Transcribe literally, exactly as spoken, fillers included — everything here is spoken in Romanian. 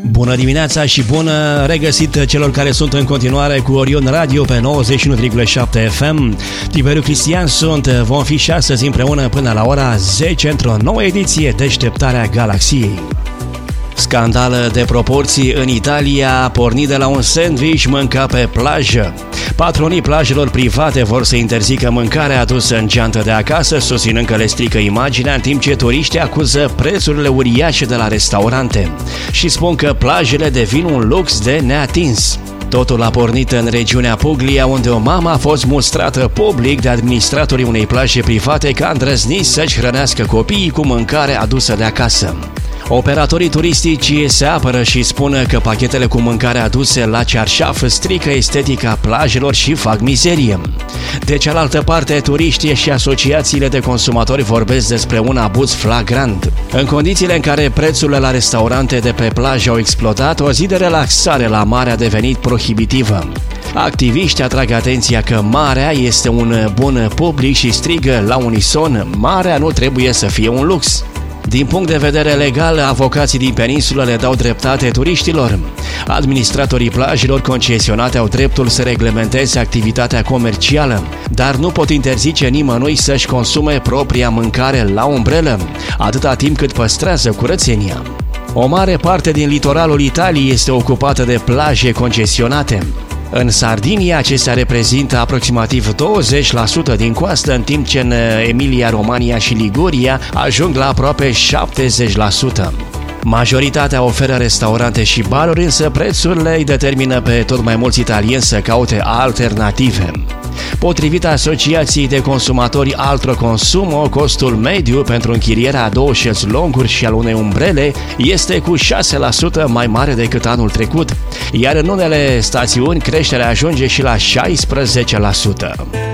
Bună dimineața și bună regăsit celor care sunt în continuare cu Orion Radio pe nouăzeci și unu virgulă șapte F M. Tiberiu Cristian sunt, vom fi și astăzi împreună până la ora zece într-o nouă ediție Deșteptarea Galaxiei. Scandal de proporții în Italia, pornit de la un sandwich mâncat pe plajă. Patronii plajelor private vor să interzică mâncarea adusă în geantă de acasă, susținând că le strică imaginea, în timp ce turiștii acuză prețurile uriașe de la restaurante și spun că plajele devin un lux de neatins. Totul a pornit în regiunea Puglia, unde o mamă a fost mustrată public de administratorii unei plaje private că a îndrăznit să-și hrănească copiii cu mâncare adusă de acasă. Operatorii turistici se apără și spun că pachetele cu mâncare aduse la cearșaf strică estetica plajelor și fac mizerie. De cealaltă parte, turiștii și asociațiile de consumatori vorbesc despre un abuz flagrant. În condițiile în care prețurile la restaurante de pe plajă au explodat, o zi de relaxare la mare a devenit prohibitivă. Activiști atrag atenția că marea este un bun public și strigă la unison: marea nu trebuie să fie un lux. Din punct de vedere legal, avocații din peninsulă le dau dreptate turiștilor. Administratorii plajelor concesionate au dreptul să reglementeze activitatea comercială, dar nu pot interzice nimănui să-și consume propria mâncare la umbrelă, atâta timp cât păstrează curățenia. O mare parte din litoralul Italiei este ocupată de plaje concesionate. În Sardinia, acestea reprezintă aproximativ douăzeci la sută din coastă, în timp ce în Emilia-Romagna și Liguria ajung la aproape șaptezeci la sută. Majoritatea oferă restaurante și baruri, însă prețurile îi determină pe tot mai mulți italieni să caute alternative. Potrivit Asociației de Consumatori Altroconsum, costul mediu pentru închirierea a două șezlonguri și al unei umbrele este cu șase la sută mai mare decât anul trecut, iar în unele stațiuni creșterea ajunge și la șaisprezece la sută.